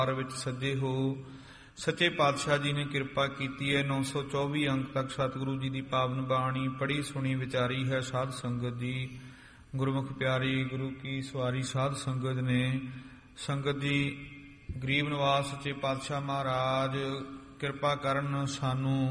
ਵਿੱਚ ਸੱਜੇ ਹੋ। ਸੱਚੇ ਪਾਤਸ਼ਾਹ ਜੀ ਨੇ ਕਿਰਪਾ ਕੀਤੀ ਹੈ। 924 ਅੰਕ ਤੱਕ ਸਤਿਗੁਰੂ ਜੀ ਦੀ ਪਾਵਨ ਬਾਣੀ ਪੜ੍ਹੀ ਸੁਣੀ ਵਿਚਾਰੀ ਹੈ। ਸਾਧ ਸੰਗਤ ਜੀ, ਗੁਰਮੁਖ ਪਿਆਰੀ, ਗੁਰੂ ਕੀ ਸਵਾਰੀ ਸਾਧ ਸੰਗਤ ਨੇ। ਸੰਗਤ ਜੀ, ਗਰੀਬ ਨਿਵਾਸ ਸੱਚੇ ਪਾਤਸ਼ਾਹ ਮਹਾਰਾਜ ਕਿਰਪਾ ਕਰਨ ਸਾਨੂੰ